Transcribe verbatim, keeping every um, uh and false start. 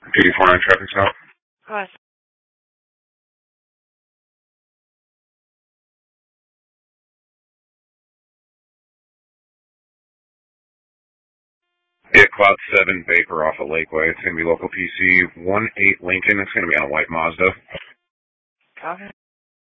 two four nine traffic stop. Plus. Yeah, Cloud seven Vapor off of Lakeway. It's going to be local P C one eight Lincoln. It's going to be on a white Mazda. Okay.